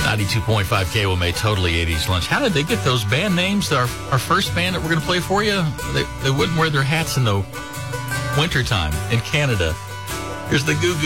92.5 KOMA, totally 80s lunch. How did they get those band names? Our first band that we're going to play for you, they wouldn't wear their hats in the wintertime in Canada. Here's the Goo Goo